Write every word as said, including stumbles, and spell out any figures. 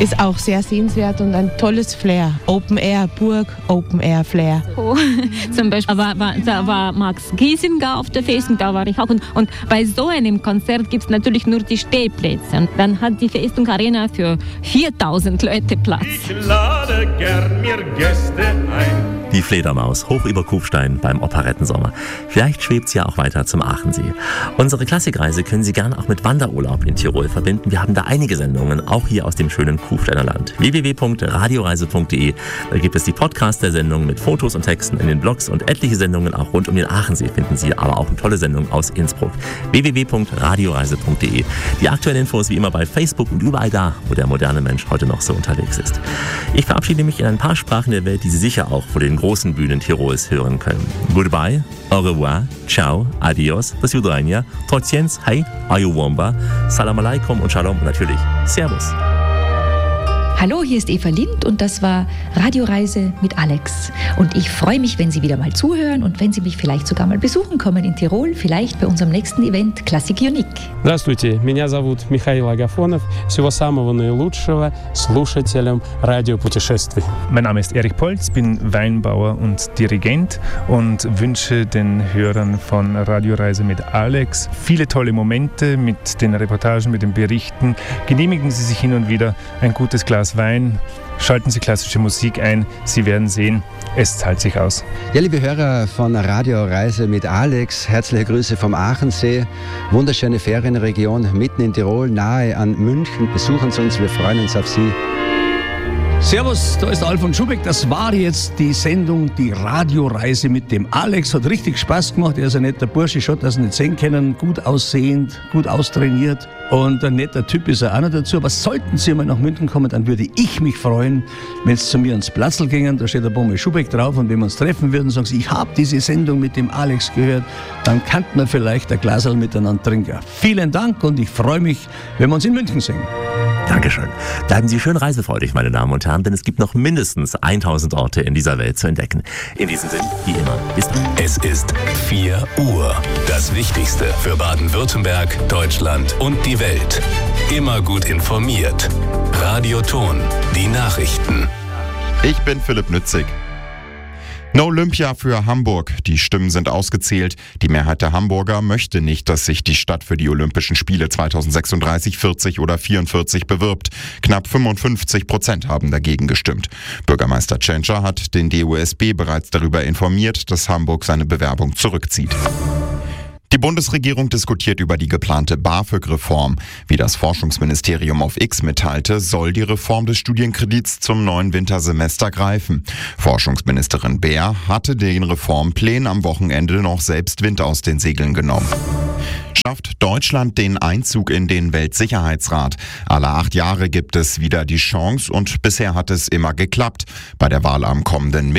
ist auch sehr sehenswert und ein tolles Flair. Open Air Burg, Open Air Flair. Oh, zum Beispiel war, war, da war Max Giesinger auf der Festung, da war ich auch. Und, und bei so einem Konzert gibt es natürlich nur die Stehplätze. Und dann hat die Festung Arena für viertausend Leute Platz. Ich lade gern mir Gäste ein. Die Fledermaus, hoch über Kufstein beim Operettensommer. Vielleicht schwebt sie ja auch weiter zum Aachensee. Unsere Klassikreise können Sie gerne auch mit Wanderurlaub in Tirol verbinden. Wir haben da einige Sendungen, auch hier aus dem schönen Kufsteiner Land. w w w punkt radioreise punkt d e. Da gibt es die Podcasts der Sendung mit Fotos und Texten in den Blogs und etliche Sendungen auch rund um den Aachensee finden Sie, aber auch eine tolle Sendung aus Innsbruck. w w w punkt radioreise punkt d e. Die aktuellen Infos wie immer bei Facebook und überall da, wo der moderne Mensch heute noch so unterwegs ist. Ich verabschiede mich in ein paar Sprachen der Welt, die Sie sicher auch vor den großen Bühnen Tirols hören können. Goodbye, au revoir, ciao, adios, do widzenia, tociens, hey, ayuwomba, salam alaikum und shalom und natürlich servus. Hallo, hier ist Eva Lind und das war Radioreise mit Alex. Und ich freue mich, wenn Sie wieder mal zuhören und wenn Sie mich vielleicht sogar mal besuchen kommen in Tirol, vielleicht bei unserem nächsten Event Classic Unique. Здравствуйте, меня зовут Михаил Агафонов. Всего самого наилучшего слушателям радиопутешествий. Mein Name ist Erich Polz, bin Weinbauer und Dirigent und wünsche den Hörern von Radioreise mit Alex viele tolle Momente mit den Reportagen, mit den Berichten. Genehmigen Sie sich hin und wieder ein gutes Glas Wein, schalten Sie klassische Musik ein, Sie werden sehen, es zahlt sich aus. Ja, liebe Hörer von Radioreise mit Alex, herzliche Grüße vom Aachensee, wunderschöne Ferienregion mitten in Tirol, nahe an München. Besuchen Sie uns, wir freuen uns auf Sie. Servus, da ist Alfons Schubeck. Das war jetzt die Sendung, die Radioreise mit dem Alex. Hat richtig Spaß gemacht. Er ist ein netter Bursche, schaut, dass Sie nicht sehen können. Gut aussehend, gut austrainiert. Und ein netter Typ ist er auch noch dazu. Aber sollten Sie mal nach München kommen, dann würde ich mich freuen, wenn Sie zu mir ans Platzl gingen. Da steht der Bommel Schubeck drauf. Und wenn wir uns treffen würden, sagen Sie, ich habe diese Sendung mit dem Alex gehört, dann könnten wir vielleicht ein Glasl miteinander trinken. Vielen Dank und ich freue mich, wenn wir uns in München sehen. Dankeschön. Bleiben Sie schön reisefreudig, meine Damen und Herren, denn es gibt noch mindestens tausend Orte in dieser Welt zu entdecken. In diesem Sinn, wie immer, bis dann. Es ist vier Uhr. Das Wichtigste für Baden-Württemberg, Deutschland und die Welt. Immer gut informiert. Radioton, die Nachrichten. Ich bin Philipp Nützig. No Olympia für Hamburg. Die Stimmen sind ausgezählt. Die Mehrheit der Hamburger möchte nicht, dass sich die Stadt für die Olympischen Spiele zweitausendsechsunddreißig, vierzig oder vierundvierzig bewirbt. Knapp fünfundfünfzig Prozent haben dagegen gestimmt. Bürgermeister Tschentscher hat den D O S B bereits darüber informiert, dass Hamburg seine Bewerbung zurückzieht. Die Bundesregierung diskutiert über die geplante BAföG-Reform. Wie das Forschungsministerium auf X mitteilte, soll die Reform des Studienkredits zum neuen Wintersemester greifen. Forschungsministerin Beer hatte den Reformplänen am Wochenende noch selbst Wind aus den Segeln genommen. Schafft Deutschland den Einzug in den Weltsicherheitsrat? Alle acht Jahre gibt es wieder die Chance und bisher hat es immer geklappt. Bei der Wahl am kommenden